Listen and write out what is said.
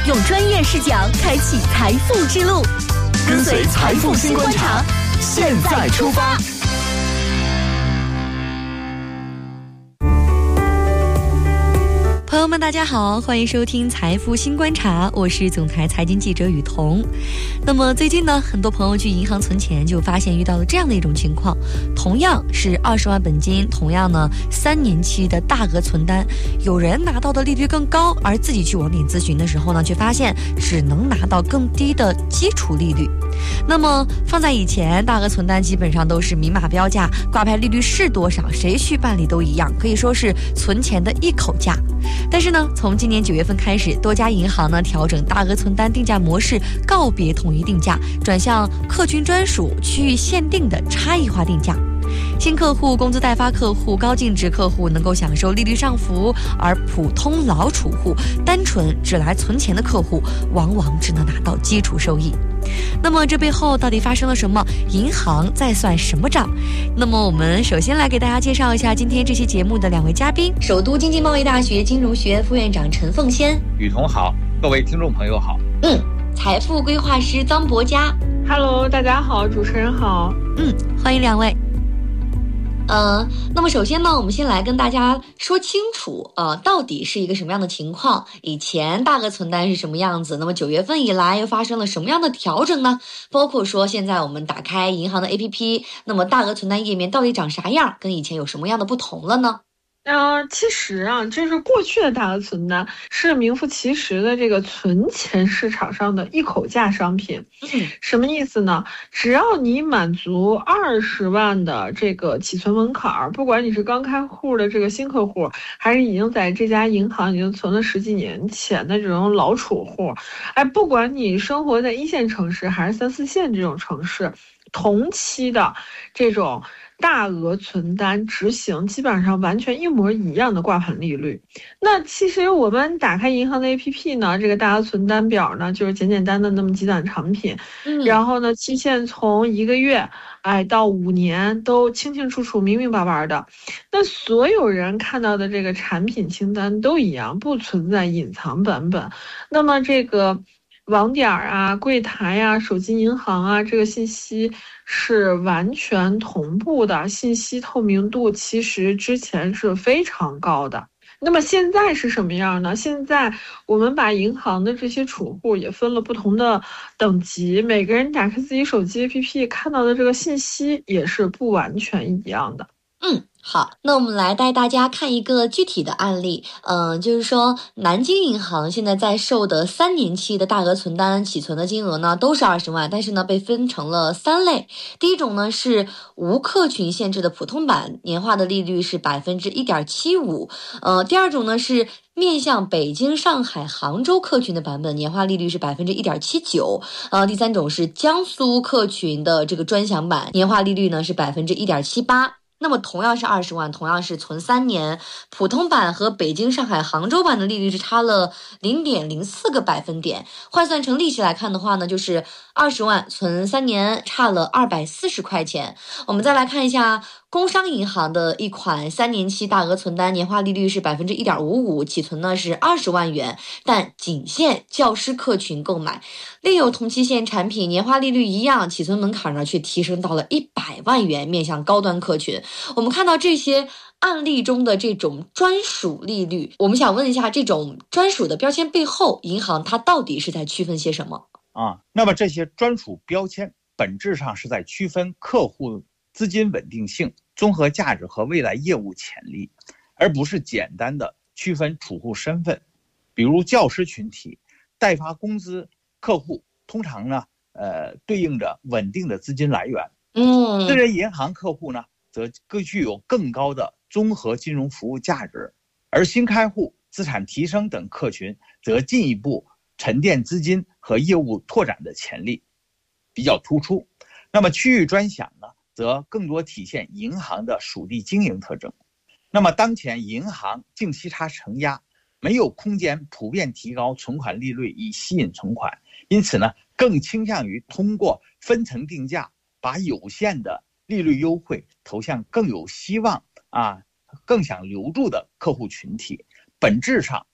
用专业视角开启财富之路，跟随财富新观察，现在出发。 朋友们大家好，欢迎收听财富新观察，我是总裁财经记者雨桐。那么最近呢，很多朋友去银行存钱，就发现遇到了这样的一种情况，同样是20万本金，同样呢3年期的大额存单，有人拿到的利率更高，而自己去网点咨询的时候呢，却发现只能拿到更低的基础利率。那么放在以前，大额存单基本上都是明码标价，挂牌利率是多少，谁去办理都一样，可以说是存钱的一口价。但是呢，从今年9月份开始，多家银行呢调整大额存单定价模式，告别统一定价，转向客群专属、区域限定的差异化定价。新客户、工资待发客户、高净值客户能够享受利率上浮，而普通老储户、单纯只来存钱的客户，往往只能拿到基础收益。那么这背后到底发生了什么？银行在算什么账？那么我们首先来给大家介绍一下今天这期节目的2位嘉宾：首都经济贸易大学金融学院副院长陈凤仙。 雨桐好，各位听众朋友好。 财富规划师臧博佳。 Hello， 大家好，主持人好。 欢迎2位。那么首先呢，我们先来跟大家说清楚，到底是一个什么样的情况？以前大额存单是什么样子？那么9月份以来又发生了什么样的调整呢？包括说现在我们打开银行的 APP， 那么大额存单页面到底长啥样？跟以前有什么样的不同了呢？ 其实啊，就是过去的大额存单是名副其实的这个存钱市场上的一口价商品。什么意思呢？只要你满足20万的这个起存门槛，不管你是刚开户的这个新客户，还是已经在这家银行已经存了10几年钱的这种老储户，不管你生活在1线城市还是3、4线这种城市，同期的这种大额存单执行基本上完全一模一样的挂牌利率。那其实我们打开银行的 APP 呢，这个大额存单表呢，就是简简单的那么几档产品，然后呢，期限从1个月到5年都清清楚楚、明明白白的。那所有人看到的这个产品清单都一样，不存在隐藏版本。那么这个网点啊、柜台啊、手机银行啊，这个信息是完全同步的，信息透明度其实之前是非常高的。那么现在是什么样呢？现在我们把银行的这些储户也分了不同的等级，每个人打开自己手机 APP 看到的这个信息也是不完全一样的。 好，那我们来带大家看一个具体的案例。就是说南京银行现在在售的3年期的大额存单起存的金额呢都是20万，但是呢被分成了3类。第一种呢是无客群限制的普通版，年化的利率是 1.75%。第二种呢是面向北京、上海、杭州客群的版本，年化利率是 1.79%。第三种是江苏客群的这个专享版，年化利率呢是 1.78%。那么同样是20万，同样是存3年，普通版和北京、上海、杭州版的利率是差了 0.04个百分点，换算成利息来看的话呢，就是20万存3年差了240块钱。我们再来看一下工商银行的一款3年期大额存单，年化利率是 1.55%， 起存呢是20万元，但仅限教师客群购买。另有同期限产品，年化利率一样，起存门槛呢却提升到了100万元，面向高端客群。我们看到这些案例中的这种专属利率，我们想问一下，这种专属的标签背后，银行它到底是在区分些什么？ 那么这些专属标签本质上是在区分客户资金稳定性、综合价值和未来业务潜力，而不是简单的区分储户身份。比如教师群体、代发工资客户，通常呢，对应着稳定的资金来源。私人银行客户呢，则更具有更高的综合金融服务价值，而新开户、资产提升等客群则进一步沉淀资金和业务拓展的潜力比较突出。那么区域专享呢，则更多体现银行的属地经营特征。那么当前银行净息差承压，没有空间普遍提高存款利率以吸引存款，因此呢，更倾向于通过分层定价，把有限的利率优惠投向更有希望更想留住的客户群体。本质上